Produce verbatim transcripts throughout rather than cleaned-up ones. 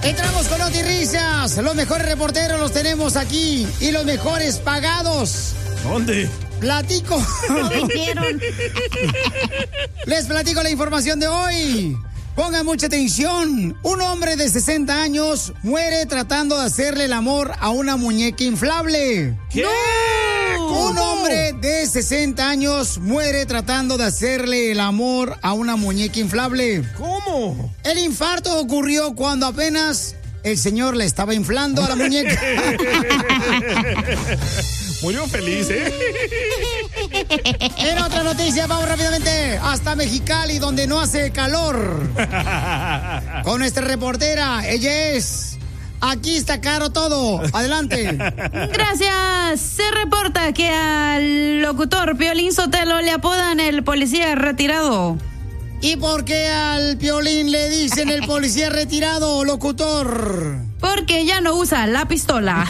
Entramos con Notirrisas. Los mejores reporteros los tenemos aquí y los mejores pagados. ¿Dónde? Platico. No vinieron. Les platico la información de hoy. Pongan mucha atención. Un hombre de sesenta años muere tratando de hacerle el amor a una muñeca inflable. ¿Qué? ¡No! Un hombre de sesenta años muere tratando de hacerle el amor a una muñeca inflable. ¿Cómo? El infarto ocurrió cuando apenas el señor le estaba inflando a la muñeca. Murió feliz, ¿eh? En otra noticia, vamos rápidamente hasta Mexicali, donde no hace calor. Con nuestra reportera, ella es... Aquí está caro todo. Adelante. Gracias. Se reporta que al locutor Piolín Sotelo le apodan el policía retirado. ¿Y por qué al Piolín le dicen el policía retirado, locutor? Porque ya no usa la pistola.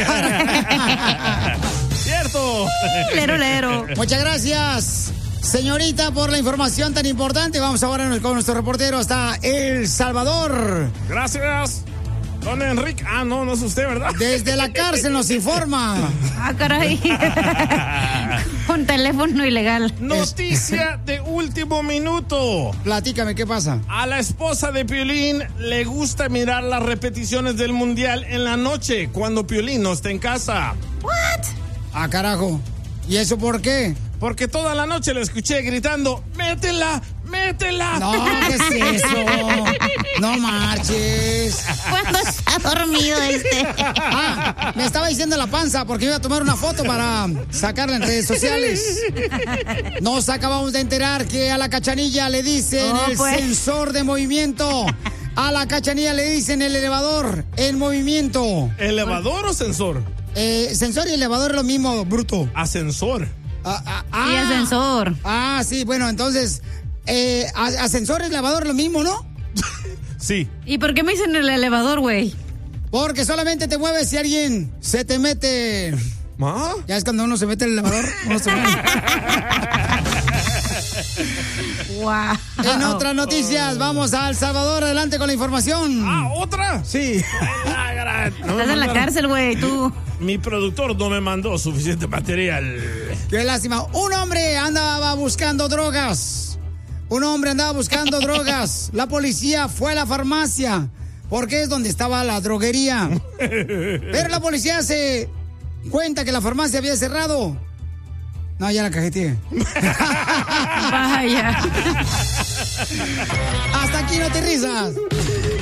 ¡Cierto! Lero, lero. Muchas gracias, señorita, por la información tan importante. Vamos ahora con nuestro reportero hasta El Salvador. Gracias. Don Enrique. Ah, no, no es usted, ¿verdad? Desde la cárcel nos informa. Ah, caray. Un teléfono ilegal. Noticia de último minuto. Platícame, ¿qué pasa? A la esposa de Piolín le gusta mirar las repeticiones del Mundial en la noche, cuando Piolín no está en casa. What? Ah, carajo. ¿Y eso por qué? Porque toda la noche le escuché gritando, ¡métela, métela! No, ¿qué es eso? No marches. ¿Cuándo está dormido este? Ah, me estaba diciendo la panza porque iba a tomar una foto para sacarla en redes sociales. Nos acabamos de enterar que a la Cachanilla le dicen Oh, el pues. sensor de movimiento. A la Cachanilla le dicen el elevador en movimiento. ¿Elevador o sensor? Eh, sensor y elevador es lo mismo, bruto. Ascensor. Ah, ah, Y ah. ascensor. Ah, sí, bueno, entonces, eh, a- ascensor y elevador es lo mismo, ¿no? Sí. ¿Y por qué me dicen el elevador, güey? Porque solamente te mueves si alguien se te mete. ¿Ah? Ya es cuando uno se mete en el elevador, uno se mueve. Wow. En otras noticias, vamos a El Salvador, adelante con la información. Ah, ¿otra? Sí. No me Estás en la mandaron- cárcel, güey, tú. Mi productor no me mandó suficiente material. Qué lástima. Un hombre andaba buscando drogas. Un hombre andaba buscando drogas. La policía fue a la farmacia porque es donde estaba la droguería. Pero la policía se cuenta que la farmacia había cerrado. No, ya la cajeteé. Vaya. Hasta aquí, no te risas.